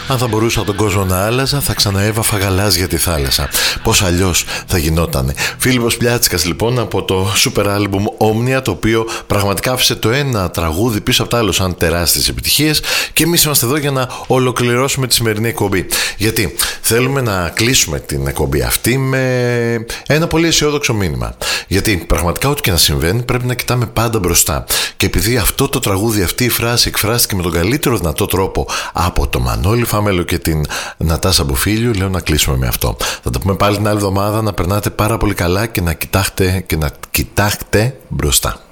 Αν θα μπορούσα τον κόσμο να άλλαζα, θα ξαναέβαφα γαλάζια τη θάλασσα. Πώς αλλιώς θα γινότανε. Φίλιππος Πλιάτσικας λοιπόν, από το super album Omnia, το οποίο πραγματικά άφησε το ένα τραγούδι πίσω από το άλλο σαν τεράστιες επιτυχίες, και εμείς είμαστε εδώ για να ολοκληρώσουμε τη σημερινή εκπομπή. Γιατί θέλουμε να κλείσουμε την εκπομπή αυτή με ένα πολύ αισιόδοξο μήνυμα. Γιατί πραγματικά ό,τι και να συμβαίνει πρέπει να κοιτάμε πάντα μπροστά. Και επειδή αυτό το τραγούδι, αυτή η φράση εκφράστηκε με τον καλύτερο δυνατό τρόπο από το Μανώλη Φάμελο και την Νατάσα Μποφίλιου, λέω να κλείσουμε με αυτό. Θα τα πούμε πάλι την άλλη εβδομάδα. Να περνάτε πάρα πολύ καλά και να κοιτάξτε μπροστά.